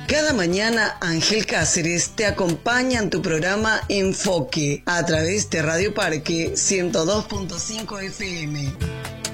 Cada mañana Ángel Cáceres te acompaña en tu programa Enfoque a través de Radio Parque 102.5 FM.